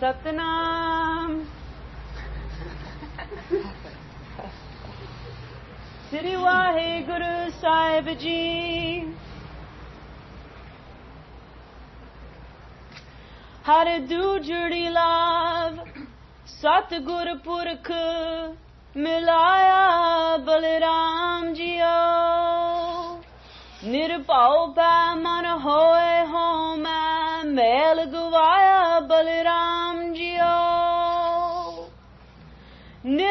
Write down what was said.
Satnam. Sri Waheguru Sahib Ji. Har dujdi lav Satgur Purkh Milaya Balaram Jiyo. Nirpao pa man hoye ho main mel gwaya Balaram Jiyo.